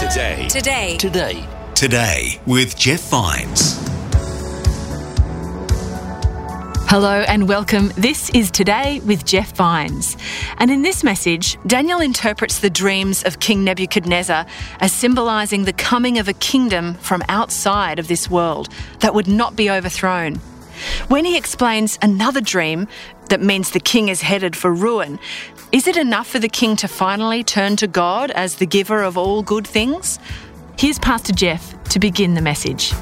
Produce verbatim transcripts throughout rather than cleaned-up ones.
Today. Today. Today. Today with Jeff Vines. Hello and welcome. This is Today with Jeff Vines. And in this message, Daniel interprets the dreams of King Nebuchadnezzar as symbolising the coming of a kingdom from outside of this world that would not be overthrown. When he explains another dream that means the king is headed for ruin, is it enough for the king to finally turn to God as the giver of all good things? Here's Pastor Jeff to begin the message.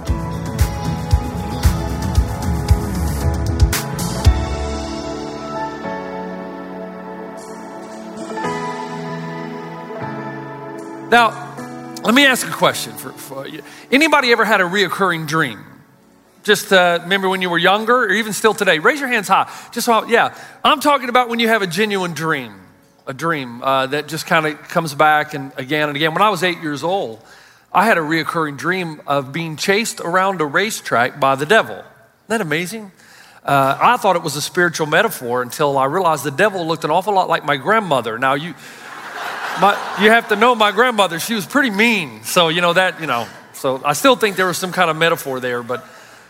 Now, let me ask a question for, for you. Anybody ever had a reoccurring dream? Just uh, remember when you were younger or even still today? Raise your hands high. Just so, yeah. I'm talking about when you have a genuine dream, a dream uh, that just kind of comes back and again and again. When I was eight years old, I had a reoccurring dream of being chased around a racetrack by the devil. Isn't that amazing? Uh, I thought it was a spiritual metaphor until I realized the devil looked an awful lot like my grandmother. Now, you... My, you have to know my grandmother, she was pretty mean. So, you know, that, you know, so I still think there was some kind of metaphor there. But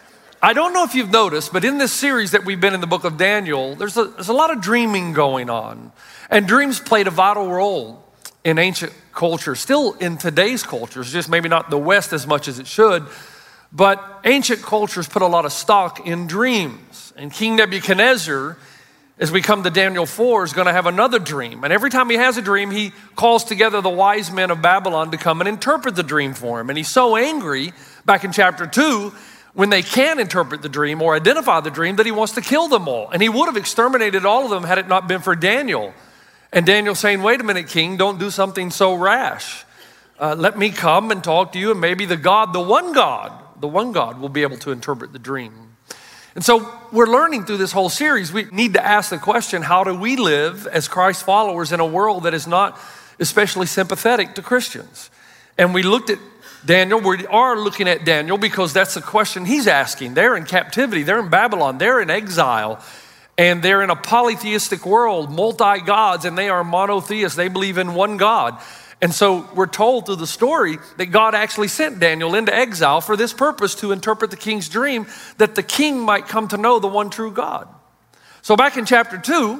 I don't know if you've noticed, but in this series that we've been in the book of Daniel, there's a, there's a lot of dreaming going on. And dreams played a vital role in ancient culture, still in today's cultures, just maybe not the West as much as it should. But ancient cultures put a lot of stock in dreams. And King Nebuchadnezzar, as we come to Daniel four, is going to have another dream. And every time he has a dream, he calls together the wise men of Babylon to come and interpret the dream for him. And he's so angry, back in chapter two, when they can't interpret the dream or identify the dream, that he wants to kill them all. And he would have exterminated all of them had it not been for Daniel. And Daniel saying, wait a minute, king, don't do something so rash. Uh, let me come and talk to you, and maybe the God, the one God, the one God will be able to interpret the dream. And so we're learning through this whole series, we need to ask the question, how do we live as Christ followers in a world that is not especially sympathetic to Christians? And we looked at Daniel, we are looking at Daniel because that's the question he's asking. They're in captivity, they're in Babylon, they're in exile, and they're in a polytheistic world, multi-gods, and they are monotheists. They believe in one God. And so we're told through the story that God actually sent Daniel into exile for this purpose, to interpret the king's dream, that the king might come to know the one true God. So back in chapter two,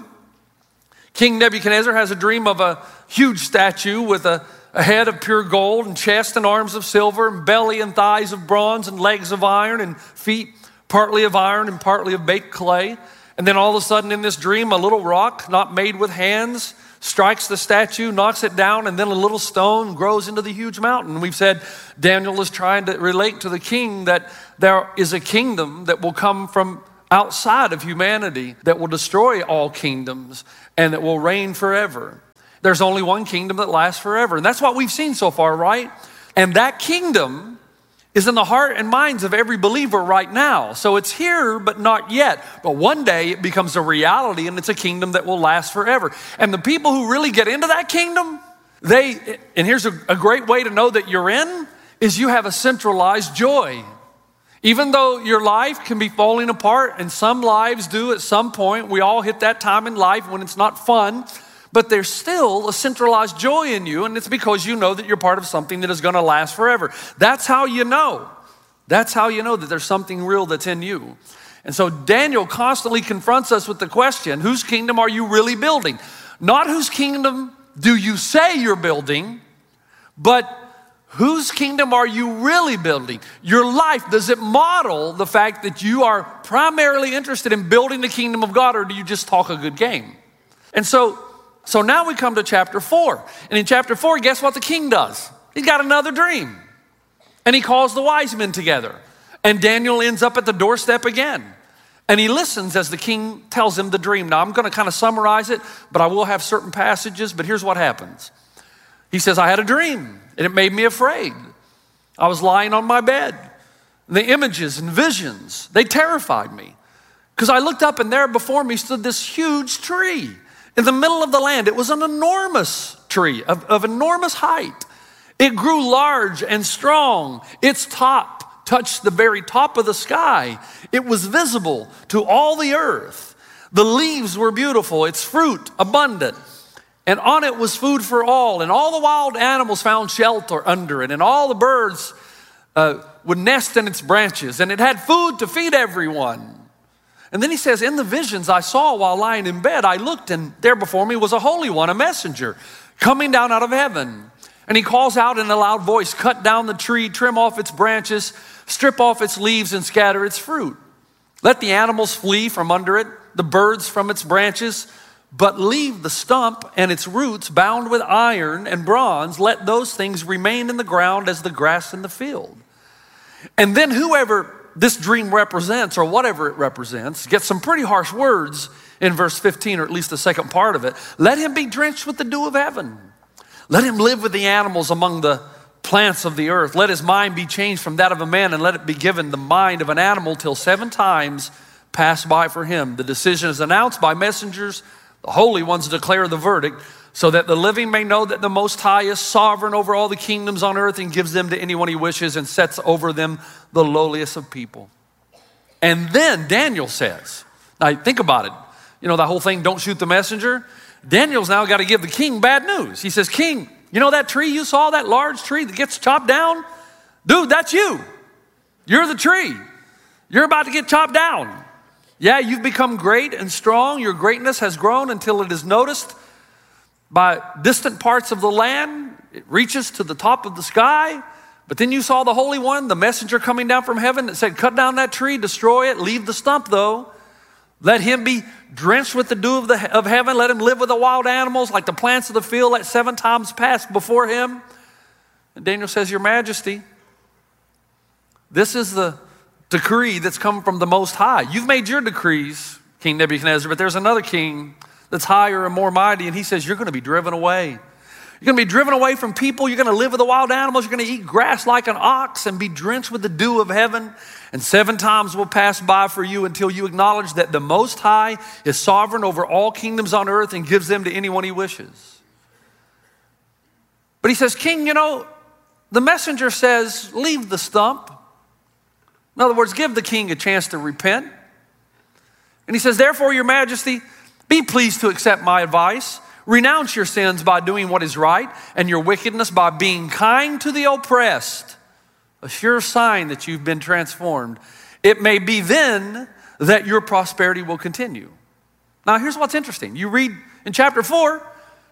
King Nebuchadnezzar has a dream of a huge statue with a, a head of pure gold and chest and arms of silver and belly and thighs of bronze and legs of iron and feet partly of iron and partly of baked clay. And then all of a sudden in this dream, a little rock not made with hands strikes the statue, knocks it down, and then a little stone grows into the huge mountain. We've said Daniel is trying to relate to the king that there is a kingdom that will come from outside of humanity that will destroy all kingdoms and that will reign forever. There's only one kingdom that lasts forever. And that's what we've seen so far, right? And that kingdom is in the heart and minds of every believer right now. So it's here, but not yet. But one day it becomes a reality, and it's a kingdom that will last forever. And the people who really get into that kingdom, they, and here's a, a great way to know that you're in, is you have a centralized joy. Even though your life can be falling apart, and some lives do at some point, we all hit that time in life when it's not fun, but there's still a centralized joy in you, and it's because you know that you're part of something that is going to last forever. That's how you know. That's how you know that there's something real that's in you. And so Daniel constantly confronts us with the question, whose kingdom are you really building? Not whose kingdom do you say you're building, but whose kingdom are you really building? Your life, does it model the fact that you are primarily interested in building the kingdom of God, or do you just talk a good game? And so, So now we come to chapter four. And in chapter four, guess what the king does? He's got another dream. And he calls the wise men together. And Daniel ends up at the doorstep again. And he listens as the king tells him the dream. Now I'm going to kind of summarize it, but I will have certain passages. But here's what happens. He says, I had a dream and it made me afraid. I was lying on my bed. And the images and visions, they terrified me. Because I looked up and there before me stood this huge tree in the middle of the land. It was an enormous tree of, of enormous height. It grew large and strong. Its top touched the very top of the sky. It was visible to all the earth. The leaves were beautiful, its fruit abundant. And on it was food for all, and all the wild animals found shelter under it, and all the birds uh, would nest in its branches, and it had food to feed everyone. And then he says, in the visions I saw while lying in bed, I looked, and there before me was a holy one, a messenger, coming down out of heaven. And he calls out in a loud voice, cut down the tree, trim off its branches, strip off its leaves, and scatter its fruit. Let the animals flee from under it, the birds from its branches, but leave the stump and its roots bound with iron and bronze. Let those things remain in the ground as the grass in the field. And then whoever this dream represents, or whatever it represents, gets some pretty harsh words in verse fifteen, or at least the second part of it. Let him be drenched with the dew of heaven. Let him live with the animals among the plants of the earth. Let his mind be changed from that of a man, and let it be given the mind of an animal till seven times pass by for him. The decision is announced by messengers. The holy ones declare the verdict, so that the living may know that the Most High is sovereign over all the kingdoms on earth and gives them to anyone he wishes and sets over them the lowliest of people. And then Daniel says, now think about it. You know, that whole thing, don't shoot the messenger. Daniel's now got to give the king bad news. He says, king, you know that tree you saw, that large tree that gets chopped down? Dude, that's you. You're the tree. You're about to get chopped down. Yeah, you've become great and strong. Your greatness has grown until it is noticed by distant parts of the land. It reaches to the top of the sky. But then you saw the Holy One, the messenger coming down from heaven that said, cut down that tree, destroy it, leave the stump though. Let him be drenched with the dew of, the, of heaven. Let him live with the wild animals like the plants of the field. Let seven times pass before him. And Daniel says, Your Majesty, this is the decree that's come from the Most High. You've made your decrees, King Nebuchadnezzar, but there's another king that's higher and more mighty, and he says you're going to be driven away. You're going to be driven away from people. You're going to live with the wild animals. You're going to eat grass like an ox and be drenched with the dew of heaven. And seven times will pass by for you until you acknowledge that the Most High is sovereign over all kingdoms on earth and gives them to anyone he wishes. But he says, King, you know, the messenger says, leave the stump. In other words, give the king a chance to repent. And he says, therefore, Your Majesty, be pleased to accept my advice. Renounce your sins by doing what is right, and your wickedness by being kind to the oppressed. A sure sign that you've been transformed. It may be then that your prosperity will continue. Now, here's what's interesting. You read in chapter four,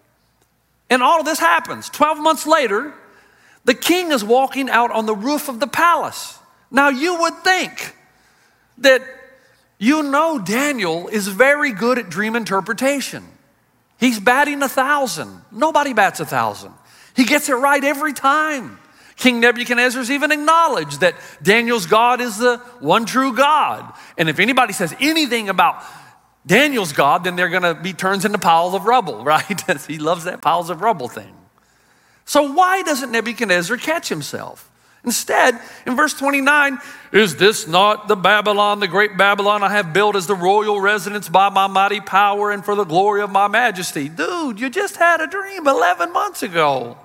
and all of this happens. Twelve months later, the king is walking out on the roof of the palace. Now, you would think that you know Daniel is very good at dream interpretation. He's batting a thousand. Nobody bats a thousand. He gets it right every time. King Nebuchadnezzar's even acknowledged that Daniel's God is the one true God. And if anybody says anything about Daniel's God, then they're going to be turned into piles of rubble, right? He loves that piles of rubble thing. So why doesn't Nebuchadnezzar catch himself? Instead, in verse twenty-nine, is this not the Babylon, the great Babylon I have built as the royal residence by my mighty power and for the glory of my majesty? Dude, you just had a dream eleven months ago.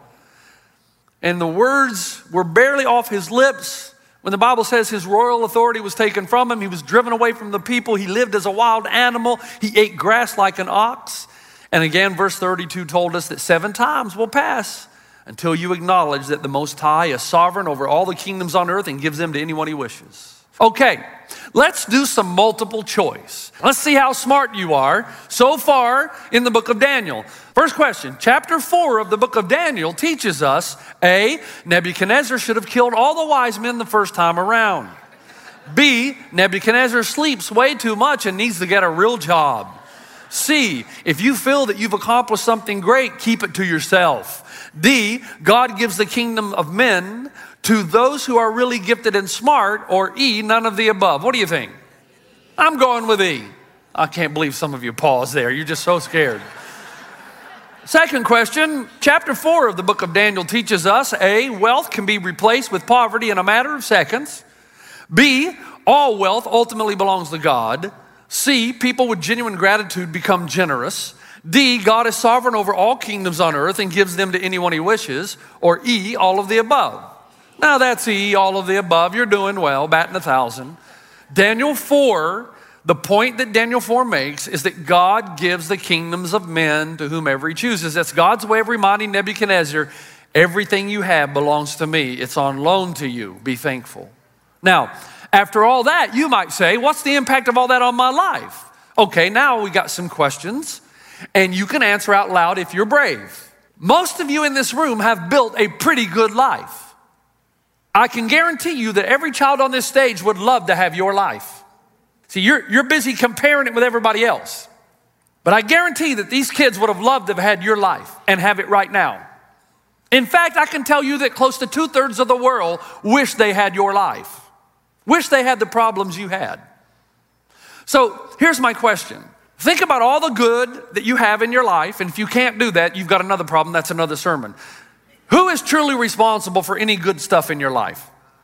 And the words were barely off his lips when the Bible says his royal authority was taken from him. He was driven away from the people. He lived as a wild animal. He ate grass like an ox. And again, verse thirty-two told us that seven times will pass until you acknowledge that the Most High is sovereign over all the kingdoms on earth and gives them to anyone he wishes. Okay, let's do some multiple choice. Let's see how smart you are so far in the book of Daniel. First question, chapter four of the book of Daniel teaches us, A, Nebuchadnezzar should have killed all the wise men the first time around. B, Nebuchadnezzar sleeps way too much and needs to get a real job. C, if you feel that you've accomplished something great, keep it to yourself. D, God gives the kingdom of men to those who are really gifted and smart. Or E, none of the above. What do you think? I'm going with E. I can't believe some of you paused there. You're just so scared. Second question, chapter four of the book of Daniel teaches us, A, wealth can be replaced with poverty in a matter of seconds. B, all wealth ultimately belongs to God. C, people with genuine gratitude become generous. D, God is sovereign over all kingdoms on earth and gives them to anyone he wishes. Or E, all of the above. Now that's E, all of the above. You're doing well, batting a thousand. Daniel four, The point that Daniel four makes is that God gives the kingdoms of men to whomever he chooses. That's God's way of reminding Nebuchadnezzar, everything you have belongs to me. It's on loan to you. Be thankful. Now, after all that, you might say, what's the impact of all that on my life? Okay, now we got some questions, and you can answer out loud if you're brave. Most of you in this room have built a pretty good life. I can guarantee you that every child on this stage would love to have your life. See, you're, you're busy comparing it with everybody else. But I guarantee that these kids would have loved to have had your life and have it right now. In fact, I can tell you that close to two-thirds of the world wish they had your life. Wish they had the problems you had. So here's my question. Think about all the good that you have in your life, and if you can't do that, you've got another problem. That's another sermon. Who is truly responsible for any good stuff in your life?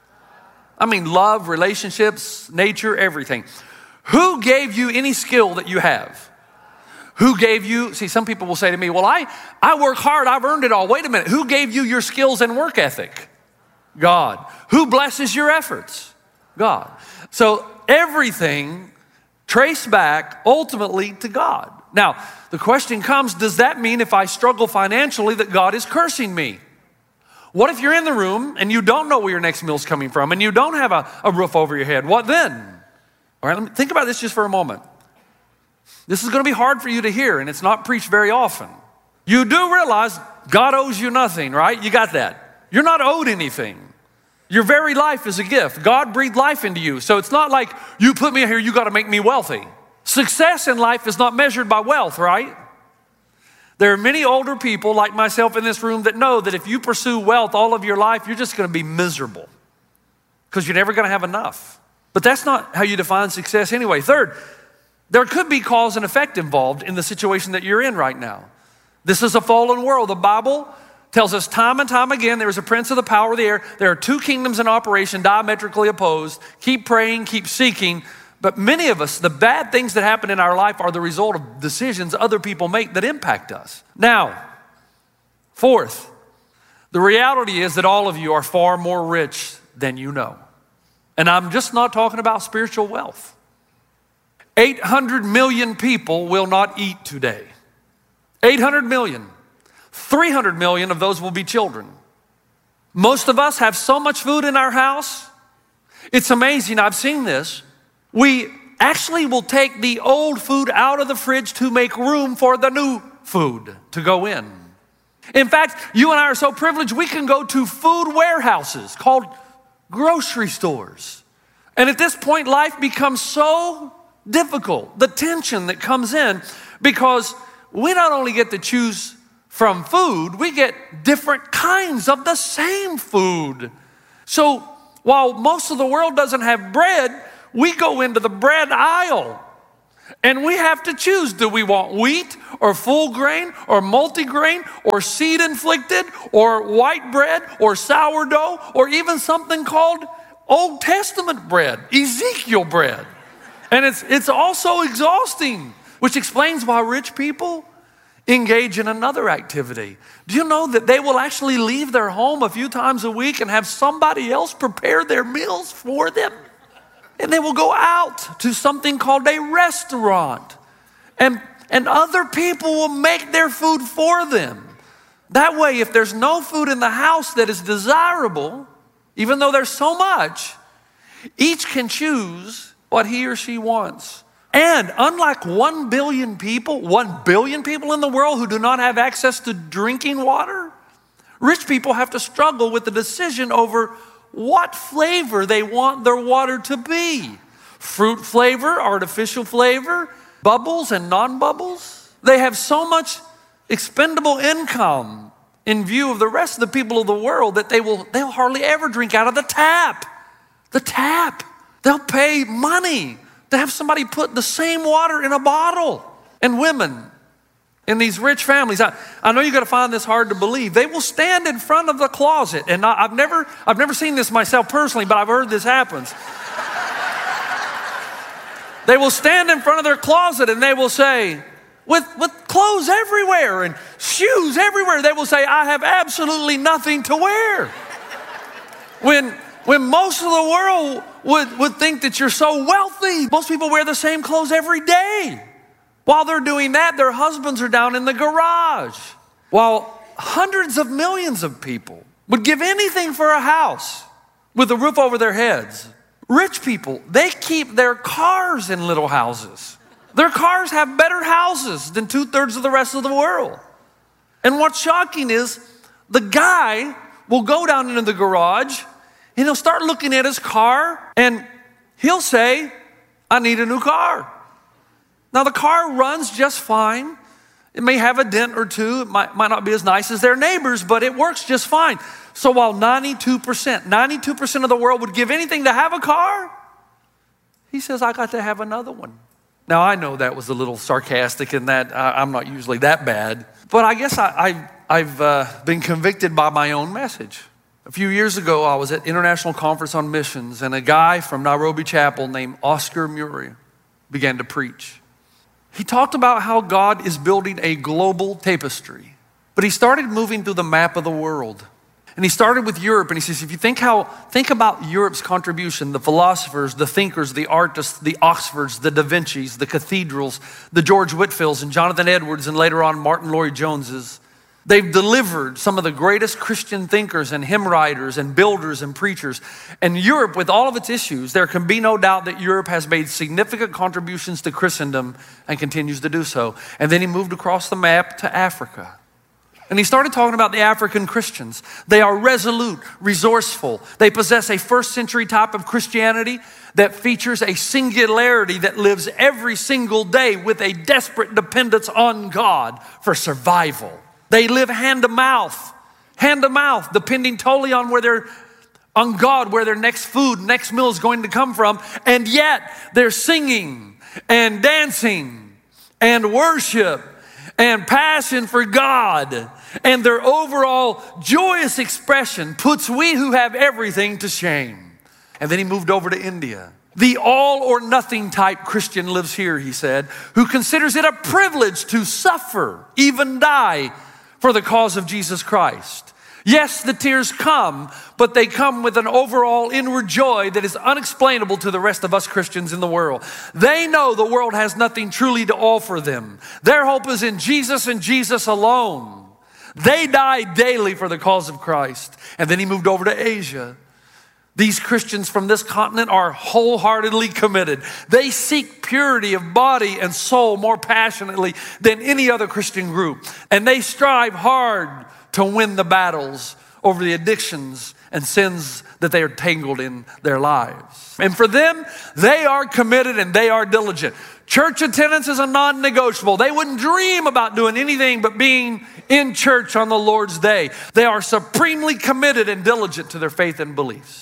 I mean, love, relationships, nature, everything. Who gave you any skill that you have? Who gave you, see, some people will say to me, well, I, I work hard, I've earned it all. Wait a minute, who gave you your skills and work ethic? God. Who blesses your efforts? God. So everything traced back ultimately to God. Now, the question comes, does that mean if I struggle financially that God is cursing me? What if you're in the room and you don't know where your next meal's coming from and you don't have a, a roof over your head? What then? All right, let me think about this just for a moment. This is going to be hard for you to hear, and it's not preached very often. You do realize God owes you nothing, right? You got that. You're not owed anything. Your very life is a gift. God breathed life into you. So it's not like you put me here, you got to make me wealthy. Success in life is not measured by wealth, right? There are many older people like myself in this room that know that if you pursue wealth all of your life, you're just going to be miserable because you're never going to have enough. But that's not how you define success anyway. Third, there could be cause and effect involved in the situation that you're in right now. This is a fallen world. The Bible tells us time and time again, there is a prince of the power of the air. There are two kingdoms in operation, diametrically opposed. Keep praying, keep seeking. But many of us, the bad things that happen in our life are the result of decisions other people make that impact us. Now, fourth, the reality is that all of you are far more rich than you know. And I'm just not talking about spiritual wealth. eight hundred million people will not eat today. eight hundred million. three hundred million of those will be children. Most of us have so much food in our house. It's amazing. I've seen this. We actually will take the old food out of the fridge to make room for the new food to go in. In fact, you and I are so privileged, we can go to food warehouses called grocery stores. And at this point, life becomes so difficult, the tension that comes in, because we not only get to choose from food, we get different kinds of the same food. So while most of the world doesn't have bread, we go into the bread aisle and we have to choose. Do we want wheat or full grain or multigrain or seed inflicted or white bread or sourdough or even something called Old Testament bread, Ezekiel bread? And it's, it's also exhausting, which explains why rich people engage in another activity. Do you know that they will actually leave their home a few times a week and have somebody else prepare their meals for them? And they will go out to something called a restaurant. And, and other people will make their food for them. That way, if there's no food in the house that is desirable, even though there's so much, each can choose what he or she wants. And unlike one billion people, one billion people in the world who do not have access to drinking water, rich people have to struggle with the decision over what flavor they want their water to be. Fruit flavor, artificial flavor, bubbles and non-bubbles. They have so much expendable income in view of the rest of the people of the world that they will they'll hardly ever drink out of the tap. The tap. They'll pay money to have somebody put the same water in a bottle. And women in these rich families, I, I know you're going to find this hard to believe. They will stand in front of the closet, and I, I've never, I've never seen this myself personally, but I've heard this happens. They will stand in front of their closet and they will say, with, with clothes everywhere and shoes everywhere, they will say, I have absolutely nothing to wear. When, when most of the world would, would think that you're so wealthy. Most people wear the same clothes every day. While they're doing that, their husbands are down in the garage. While hundreds of millions of people would give anything for a house with a roof over their heads. Rich people, they keep their cars in little houses. Their cars have better houses than two-thirds of the rest of the world. And what's shocking is the guy will go down into the garage and he'll start looking at his car and he'll say, I need a new car. Now the car runs just fine. It may have a dent or two. It might, might not be as nice as their neighbors, but it works just fine. So while ninety-two percent, ninety-two percent of the world would give anything to have a car, he says, I got to have another one. Now I know that was a little sarcastic and that uh, I'm not usually that bad, but I guess I, I, I've uh, been convicted by my own message. A few years ago, I was at International Conference on Missions and a guy from Nairobi Chapel named Oscar Murray began to preach. He talked about how God is building a global tapestry, but he started moving through the map of the world. And he started with Europe, and he says, if you think how, think about Europe's contribution, the philosophers, the thinkers, the artists, the Oxfords, the Da Vinci's, the cathedrals, the George Whitfields and Jonathan Edwards, and later on Martin Lloyd-Joneses. They've delivered some of the greatest Christian thinkers and hymn writers and builders and preachers. And Europe, with all of its issues, there can be no doubt that Europe has made significant contributions to Christendom and continues to do so. And then he moved across the map to Africa. And he started talking about the African Christians. They are resolute, resourceful. They possess a first century type of Christianity that features a singularity that lives every single day with a desperate dependence on God for survival. They live hand to mouth, hand to mouth, depending totally on where they're, on God, where their next food, next meal is going to come from. And yet they're singing and dancing and worship and passion for God. And their overall joyous expression puts we who have everything to shame. And then he moved over to India. The all or nothing type Christian lives here, he said, who considers it a privilege to suffer, even die, for the cause of Jesus Christ. Yes, the tears come, but they come with an overall inward joy that is unexplainable to the rest of us Christians in the world. They know the world has nothing truly to offer them. Their hope is in Jesus and Jesus alone. They die daily for the cause of Christ. And then he moved over to Asia. These Christians from this continent are wholeheartedly committed. They seek purity of body and soul more passionately than any other Christian group. And they strive hard to win the battles over the addictions and sins that they are tangled in their lives. And for them, they are committed and they are diligent. Church attendance is a non-negotiable. They wouldn't dream about doing anything but being in church on the Lord's day. They are supremely committed and diligent to their faith and beliefs.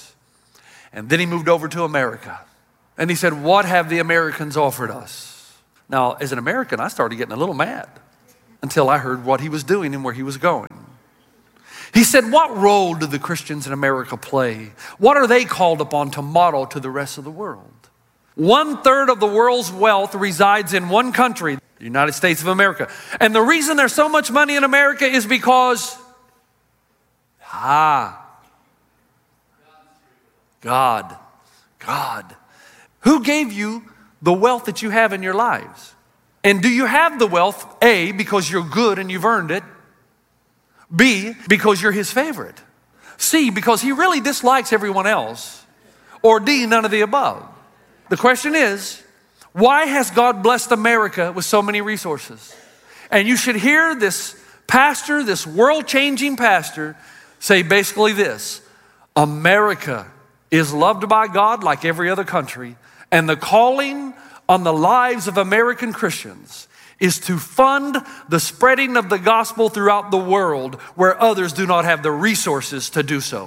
And then he moved over to America. And he said, what have the Americans offered us? Now, as an American, I started getting a little mad until I heard what he was doing and where he was going. He said, what role do the Christians in America play? What are they called upon to model to the rest of the world? One third of the world's wealth resides in one country, the United States of America. And the reason there's so much money in America is because, ah, God, God. Who gave you the wealth that you have in your lives? And do you have the wealth, A, because you're good and you've earned it? B, because you're his favorite? C, because he really dislikes everyone else? Or D, none of the above? The question is, why has God blessed America with so many resources? And you should hear this pastor, this world-changing pastor, say basically this: America is loved by God like every other country, and the calling on the lives of American Christians is to fund the spreading of the gospel throughout the world where others do not have the resources to do so.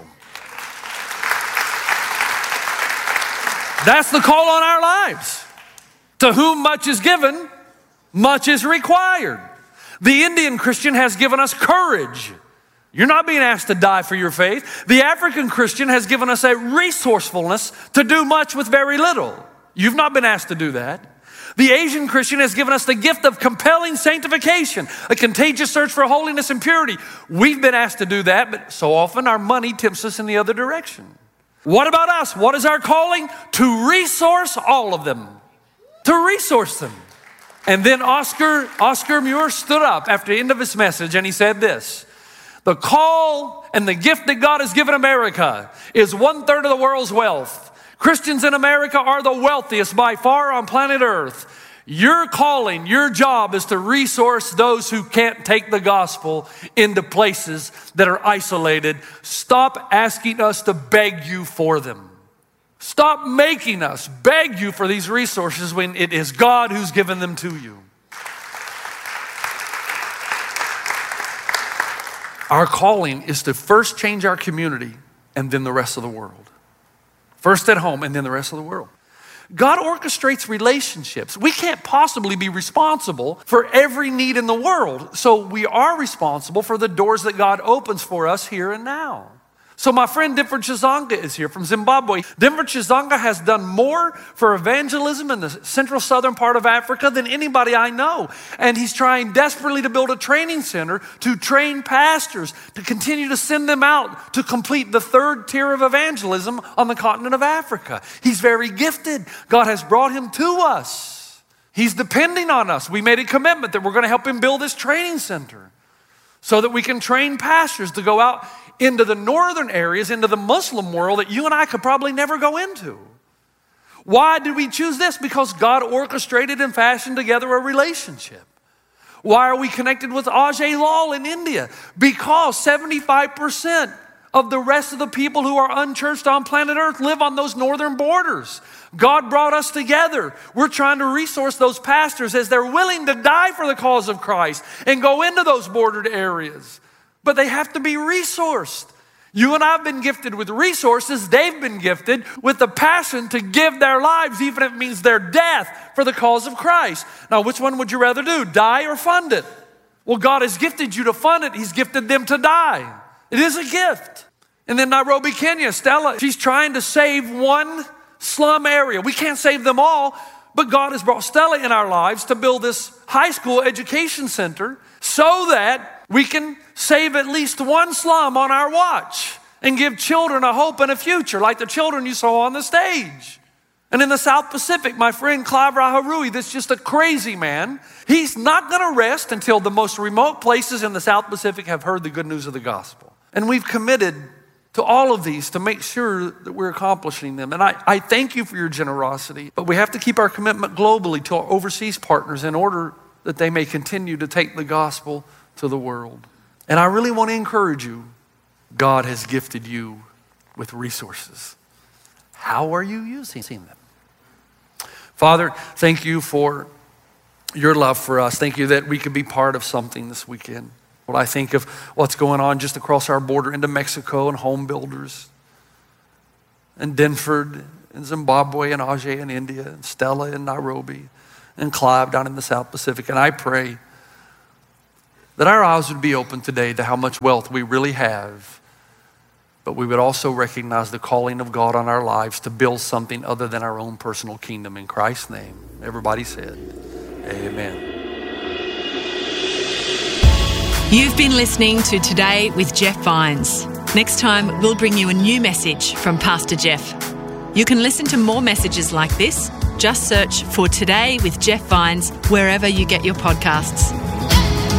That's the call on our lives. To whom much is given, much is required. The Indian Christian has given us courage. You're not being asked to die for your faith. The African Christian has given us a resourcefulness to do much with very little. You've not been asked to do that. The Asian Christian has given us the gift of compelling sanctification, a contagious search for holiness and purity. We've been asked to do that, but so often our money tempts us in the other direction. What about us? What is our calling? To resource all of them. To resource them. And then Oscar, Oscar Muir stood up after the end of his message and he said this: the call and the gift that God has given America is one third of the world's wealth. Christians in America are the wealthiest by far on planet Earth. Your calling, your job is to resource those who can't take the gospel into places that are isolated. Stop asking us to beg you for them. Stop making us beg you for these resources when it is God who's given them to you. Our calling is to first change our community and then the rest of the world. First at home and then the rest of the world. God orchestrates relationships. We can't possibly be responsible for every need in the world. So we are responsible for the doors that God opens for us here and now. So my friend Denver Chizanga is here from Zimbabwe. Denver Chizanga has done more for evangelism in the central southern part of Africa than anybody I know. And he's trying desperately to build a training center to train pastors, to continue to send them out to complete the third tier of evangelism on the continent of Africa. He's very gifted. God has brought him to us. He's depending on us. We made a commitment that we're going to help him build this training center so that we can train pastors to go out into the northern areas, into the Muslim world that you and I could probably never go into. Why did we choose this? Because God orchestrated and fashioned together a relationship. Why are we connected with Ajay Lal in India? Because seventy-five percent of the rest of the people who are unchurched on planet Earth live on those northern borders. God brought us together. We're trying to resource those pastors as they're willing to die for the cause of Christ and go into those bordered areas. But they have to be resourced. You and I have been gifted with resources. They've been gifted with the passion to give their lives, even if it means their death, for the cause of Christ. Now, which one would you rather do, die or fund it? Well, God has gifted you to fund it. He's gifted them to die. It is a gift. And then Nairobi, Kenya, Stella, she's trying to save one slum area. We can't save them all, but God has brought Stella in our lives to build this high school education center so that we can save at least one slum on our watch and give children a hope and a future, like the children you saw on the stage. And in the South Pacific, my friend Clive Raharui, that's just a crazy man. He's not going to rest until the most remote places in the South Pacific have heard the good news of the gospel. And we've committed to all of these to make sure that we're accomplishing them. And I, I thank you for your generosity, but we have to keep our commitment globally to our overseas partners in order that they may continue to take the gospel to the world. And I really want to encourage you, God has gifted you with resources. How are you using them? Father, thank you for your love for us. Thank you that we could be part of something this weekend. Well, I think of what's going on just across our border into Mexico and home builders and Denford and Zimbabwe and Ajay in India and Stella in Nairobi and Clive down in the South Pacific. And I pray that our eyes would be open today to how much wealth we really have, but we would also recognize the calling of God on our lives to build something other than our own personal kingdom. In Christ's name, everybody said, amen. You've been listening to Today with Jeff Vines. Next time, we'll bring you a new message from Pastor Jeff. You can listen to more messages like this. Just search for Today with Jeff Vines wherever you get your podcasts.